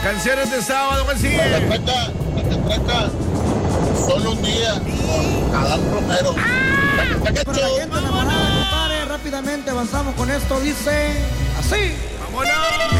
Canciones de sábado, ¿cuál sigue? La catraca, solo un día, con Adán Romero. Para la gente enamorada, compadre, rápidamente avanzamos con esto, dice así. ¡Vámonos!